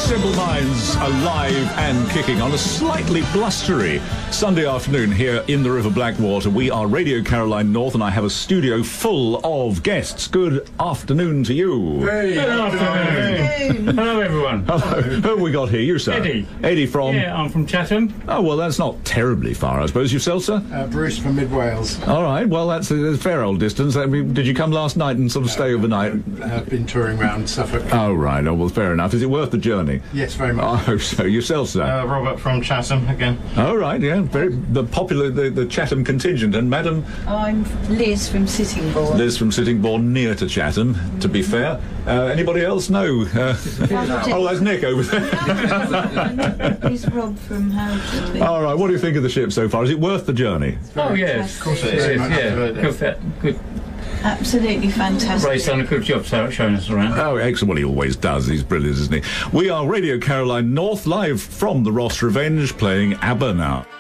Simple Minds alive and kicking on a slightly blustery Sunday afternoon here in the River Blackwater. We are Radio Caroline North, and I have a studio full of guests. Good afternoon to you. Hey, good afternoon. Hello, everyone. Hello. Who have we got here? You, sir? Eddie. Eddie from? Yeah, I'm from Chatham. Oh, well, that's not terribly far, I suppose. Yourself, sir? Bruce from Mid Wales. All right. Well, that's a fair old distance. I mean, did you come last night and sort of stay overnight? I've been touring around Suffolk. Oh, right. Oh, well, fair enough. Is it worth the journey? Yes, very much. I hope so. Yourself, sir? Robert from Chatham again. Oh, right, yeah. Very the popular, the Chatham contingent. And Madam? I'm Liz from Sittingbourne. Liz from Sittingbourne, near to Chatham, to be fair. Anybody else? No. Oh, that's Nick over there. He's Rob from Howden. All right, what do you think of the ship so far? Is it worth the journey? Oh, yes, of course it is. Yeah, good. Absolutely fantastic. Ray's done a good job showing us around. Oh, excellent. Well, he always does. He's brilliant, isn't he? We are Radio Caroline North, live from the Ross Revenge, playing ABBA now.